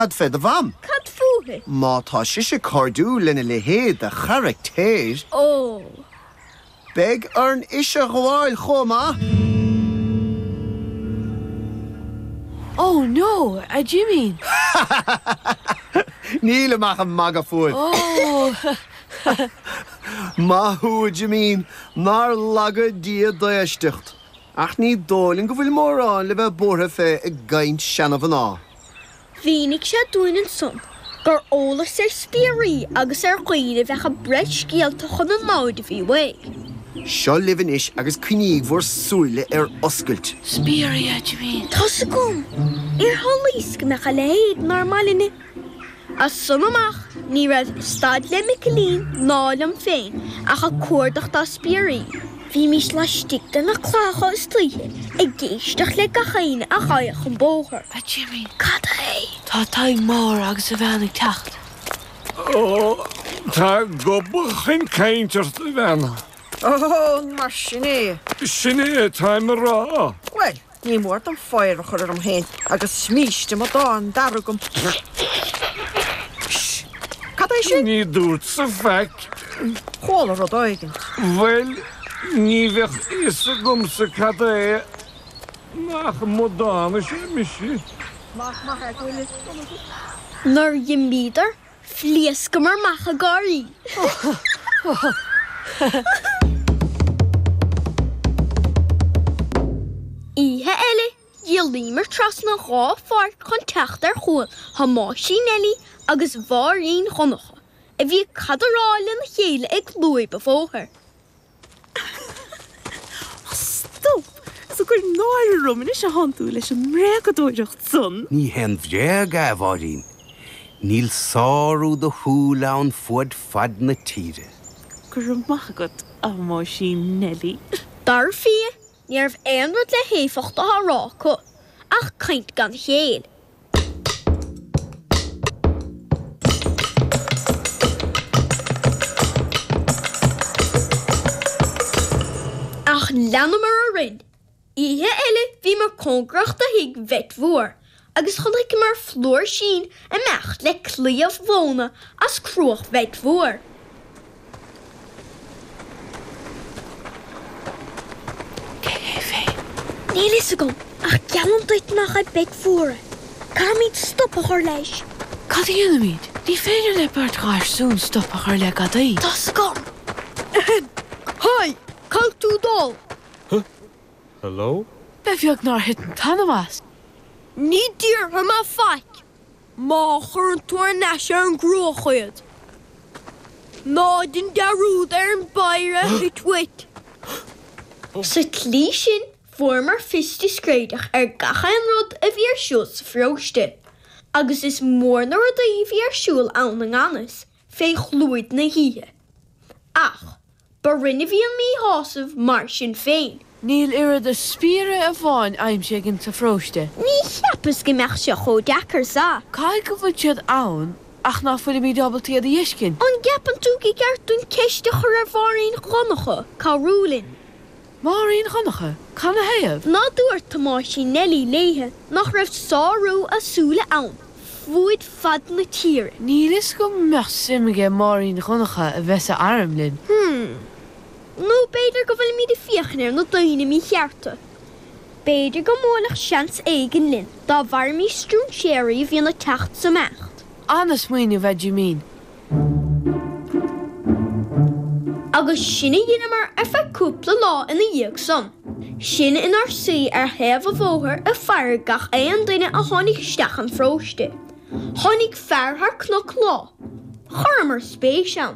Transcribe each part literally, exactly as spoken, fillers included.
Cad fed a bham. Cad fuhe. Má tá sé cardú lena le héad a charactéir. Oh. Beg arn ishe gháil choma. Oh no, a Jimmy. Níl amach an maga fuil. Oh. Má húid you mean, nar laga dia daistecht. Ach ní dólinn go bhfuil mórán le bheith bortha fé a gaint seanna van á. Vínig sé dúin an son. Gur ólas ar spírí agus ar chuoine bheith a bret scialta chun an máid a bhí wé. Seo livin ish agus cuiníg vor súile ar oscailt. Spírí a Jimmy. Tá sa gom. Ar holís go mecha le héad normaline. As son amach, ní raibh stad le Michelin nálam féin ach a cuardach tá spírí. Bhí mis le stigta na chlácha is tríhe ag géisteach le gachaine a chaach an bóthar. A Jimmy. Cad é? Tá taid mór agus a bheannig techt. Oh, tá gobach in céintart a bheanna. Oh, mar sinné. Sinné tá mar rá. Well, ní mórt an fáir a chur am héin agus smíiste má dá an darugum. Cad é sin? Ní dúirt sa feic. Chóla rud aigen. Well, ní bheith is a gom sa cad é nach modána sé misi. Nar jimbídar, flies go mar macha garí. Ihe eile, díolímar tras na gá fart chun techt ar chuil, ha máisí nelí agus bhárín chonacha. A bhí cadarálinn na chéile ag lúi befóthar. Stop! So gur náir rumin is a handú leis an mrégadóireacht son. Ní hen bhréga bhárín. Níl sáú do húla an fuad fad na tíre. Gur machagad a má sin Nelly. Dar fie, níarmh éonrad le héfacht a ráco, ach caint gan chéil. Ach lenamar a rin. Ihe eile bhí mar congracht a hiag vet mhór, agus chun ik mar flór sin a mecht le clíomh bhóna as cruach vet mhór. Níl is a gom, ach gealan duit nach a beg mhóra. Car míid stop a chur leis. Cad dhéana míid? Ní féidir le bart gáir sún stop a chur le gadaí. Tá sa gom. Hoi, cael tú dul. Hello? Befeag nar hit an tanamas. Ní dír ha ma faic. Má chur an túir neis ar an grúchuid. Ná din darúd ar an baire i twit. Sa tlí sin, formar fisti screidach ar gacha an rud a bhí ar siúl sa fróiste. Agus is mór na rud a bhí ar siúl ann an anas, fé chlúid na híthe. Ach, ba rinne bhí an mí hásamh mar sin féin. Níl iad a spíre a bháin aim sé gin sa fróiste. Ní cheappas go meach se cho dechar sa. Cai go bhfuil siad ann, ach ná fuidir mí dobaltí a dhéiscin. An gapan tú go geartún ceiste chur ar bhárín chonacha, cá rúlin. Máirín chonacha, can a héamh? Ná dúir tamáisí Nelly léthe, nach raibh sárú a súla ann. Fuid fad na tíre. Níl is go meach simige máirín chonacha a bheits a armlinn. Hmm. No beidir go bhfuil míad fiochanir nó daoine mí chearta. Beidir go mólach seans éigen linn, dá bhar mí strún séirí bhí na techt sa mecht. Anas muoine bheith you mean. Agus sinna dhéanamar ar feadh cúpla lá ina dhéag son. Sin inar suí ar thaobh a bhóthar a fear gach é an duine a tháinig isteach an fróiste. Tháinig fear thar cnoc lá. Choramar spéisian.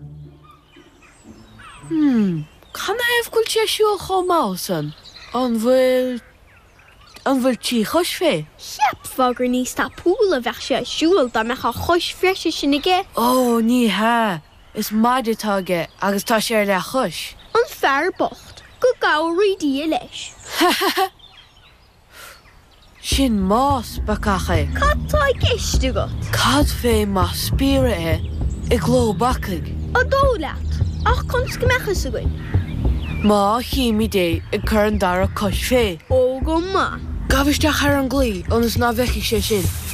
Hmm, can a hebh gúil sé siúil chomh másan? An bhfuil... an bhfuil tí chus fé? Cheap fágur níos tá púla bheith sé siúil dá mecha chus freise sinna ggé. Ó, ní ha. Is maidirtá ggé agus tá sé ar le chus. An fear bocht, go gabhraí dia leis. Sin más ba cacha. Cad tá giste got? Cad fé má spíre é i gló bacig. A dólaat, ach cons go mecha sa gwain. Má chiimi dé i chur an dara cos fé. Ó go má. Gabisteach ar an glí, onas ná bheici sé sin.